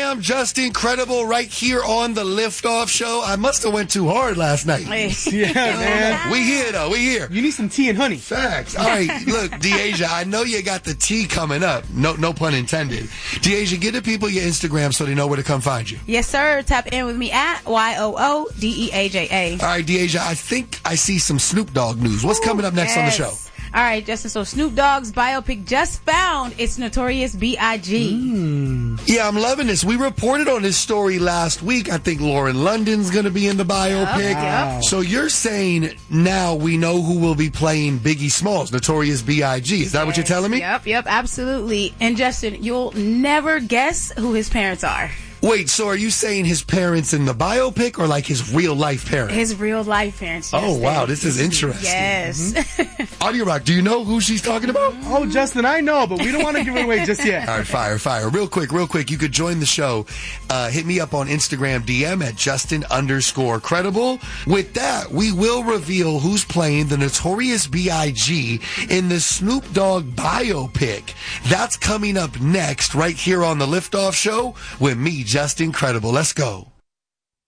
am just incredible right here on the Liftoff Show. I must have went too hard last night. Yeah, man. We here, though. We here. You need some tea and honey. Facts. All right, look, Deasia, I know you got the tea coming up. No pun intended. Deasia, give the people your Instagram so they know where to come find you. Yes, sir. Tap in with me at YOODEAJA. All right, Deasia, I think I see some Snoop Dogg news. What's coming up next on the show? All right, Justin. So Snoop Dogg's biopic just found its Notorious B.I.G. Yeah, I'm loving this. We reported on this story last week. I think Lauren London's going to be in the biopic. Yep. So you're saying now we know who will be playing Biggie Smalls, Notorious B.I.G. Is that what you're telling me? Yep, absolutely. And Justin, you'll never guess who his parents are. Wait, so are you saying his parents in the biopic or like his real life parents? His real life parents. Oh, wow, this is interesting. Yes. Audio Rock, do you know who she's talking about? Oh, Justin, I know, but we don't want to give it away just yet. All right, fire. Real quick. You could join the show. Hit me up on Instagram DM at Justin_credible. With that, we will reveal who's playing the Notorious B.I.G. in the Snoop Dogg biopic. That's coming up next right here on the Liftoff Show with me, Justin Credible. Let's go.